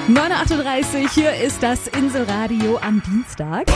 9:38 Uhr, hier ist das Inselradio am Dienstag.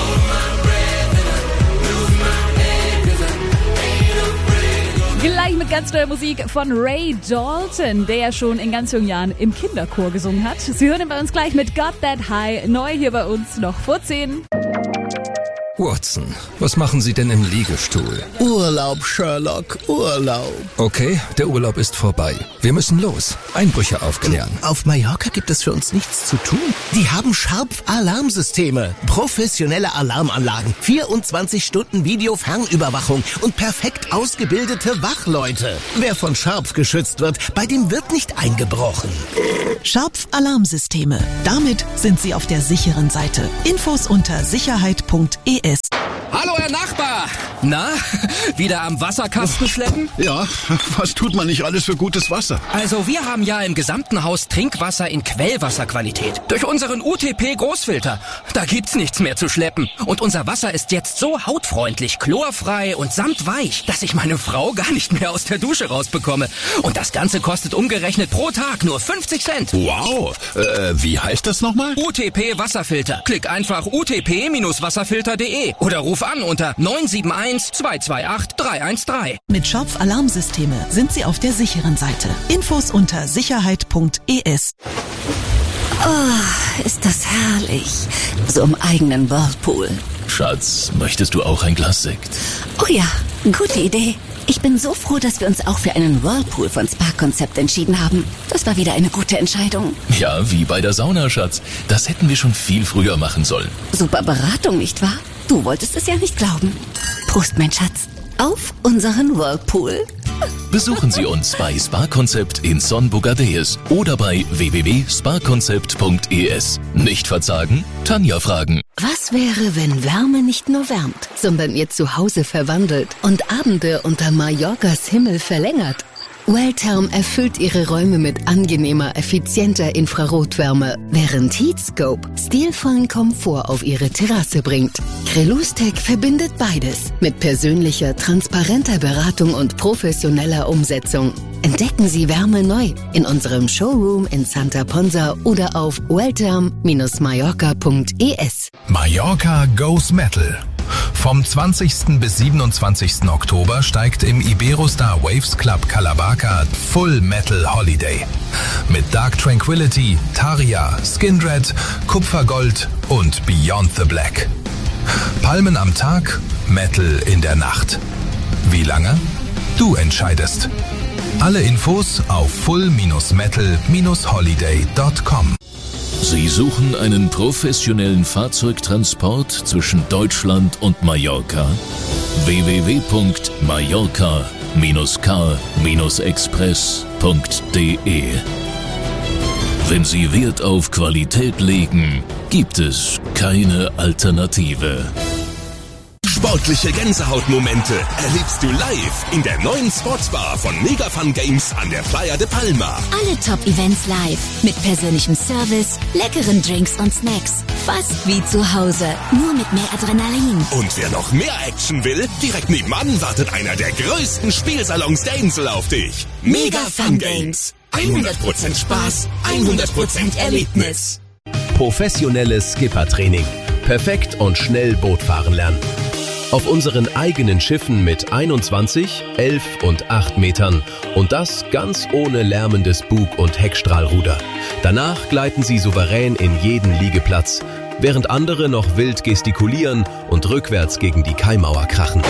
Gleich mit ganz neuer Musik von Ray Dalton, der ja schon in ganz jungen Jahren im Kinderchor gesungen hat. Sie hören ihn bei uns gleich mit Got That High, neu hier bei uns noch vor 10. Watson, was machen Sie denn im Liegestuhl? Urlaub, Sherlock, Urlaub. Okay, der Urlaub ist vorbei. Wir müssen los. Einbrüche aufklären. Auf Mallorca gibt es für uns nichts zu tun. Die haben Sharp-Alarmsysteme, professionelle Alarmanlagen, 24 Stunden Video-Fernüberwachung und perfekt ausgebildete Wachleute. Wer von Sharp geschützt wird, bei dem wird nicht eingebrochen. Sharp-Alarmsysteme. Damit sind Sie auf der sicheren Seite. Infos unter sicherheit.es. Hallo, Herr Nachbar! Na, wieder am Wasserkasten schleppen? Ja, was tut man nicht alles für gutes Wasser? Also wir haben ja im gesamten Haus Trinkwasser in Quellwasserqualität. Durch unseren UTP-Großfilter. Da gibt's nichts mehr zu schleppen. Und unser Wasser ist jetzt so hautfreundlich, chlorfrei und samtweich, dass ich meine Frau gar nicht mehr aus der Dusche rausbekomme. Und das Ganze kostet umgerechnet pro Tag nur 50 Cent. Wow, wie heißt das nochmal? UTP-Wasserfilter. Klick einfach utp-wasserfilter.de oder ruf an unter 971 228 313. Mit Sharp-Alarmsysteme sind Sie auf der sicheren Seite. Infos unter sicherheit.es. Oh, ist das herrlich. So im eigenen Whirlpool. Schatz, möchtest du auch ein Glas Sekt? Oh ja, gute Idee. Ich bin so froh, dass wir uns auch für einen Whirlpool von Spa-Konzept entschieden haben. Das war wieder eine gute Entscheidung. Ja, wie bei der Sauna, Schatz. Das hätten wir schon viel früher machen sollen. Super Beratung, nicht wahr? Du wolltest es ja nicht glauben. Prost, mein Schatz. Auf unseren Whirlpool. Besuchen Sie uns bei Spa-Konzept in Son Bogadeus oder bei www.spakonzept.es. Nicht verzagen, Tanja fragen. Was wäre, wenn Wärme nicht nur wärmt, sondern ihr Zuhause verwandelt und Abende unter Mallorcas Himmel verlängert? Welltherm erfüllt ihre Räume mit angenehmer, effizienter Infrarotwärme, während Heatscope stilvollen Komfort auf ihre Terrasse bringt. Crelustec verbindet beides mit persönlicher, transparenter Beratung und professioneller Umsetzung. Entdecken Sie Wärme neu in unserem Showroom in Santa Ponsa oder auf welltherm-mallorca.es. Mallorca Goes Metal. Vom 20. bis 27. Oktober steigt im Iberostar Waves Club Calabaca Full Metal Holiday. Mit Dark Tranquility, Taria, Skindred, Kupfergold und Beyond the Black. Palmen am Tag, Metal in der Nacht. Wie lange? Du entscheidest. Alle Infos auf full-metal-holiday.com. Sie suchen einen professionellen Fahrzeugtransport zwischen Deutschland und Mallorca? www.mallorca-car-express.de. Wenn Sie Wert auf Qualität legen, gibt es keine Alternative. Sportliche Gänsehautmomente erlebst du live in der neuen Sportsbar von Mega Fun Games an der Playa de Palma. Alle Top-Events live mit persönlichem Service, leckeren Drinks und Snacks. Fast wie zu Hause, nur mit mehr Adrenalin. Und wer noch mehr Action will, direkt nebenan wartet einer der größten Spielsalons der Insel auf dich. Mega Fun Games. 100% Spaß, 100% Erlebnis. Professionelles Skippertraining. Perfekt und schnell Bootfahren lernen. Auf unseren eigenen Schiffen mit 21, 11 und 8 Metern und das ganz ohne lärmendes Bug- und Heckstrahlruder. Danach gleiten Sie souverän in jeden Liegeplatz, während andere noch wild gestikulieren und rückwärts gegen die Kaimauer krachen.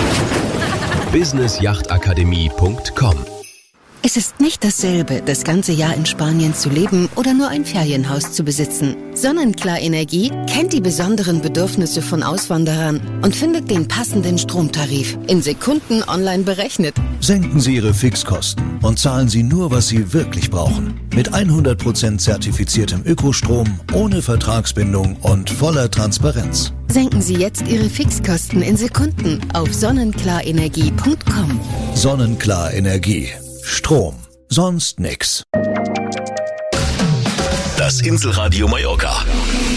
businessjachtakademie.com. Es ist nicht dasselbe, das ganze Jahr in Spanien zu leben oder nur ein Ferienhaus zu besitzen. Sonnenklar Energie kennt die besonderen Bedürfnisse von Auswanderern und findet den passenden Stromtarif in Sekunden online berechnet. Senken Sie Ihre Fixkosten und zahlen Sie nur, was Sie wirklich brauchen. Mit 100% zertifiziertem Ökostrom, ohne Vertragsbindung und voller Transparenz. Senken Sie jetzt Ihre Fixkosten in Sekunden auf sonnenklarenergie.com. Sonnenklar Energie. Strom. Sonst nix. Das Inselradio Mallorca.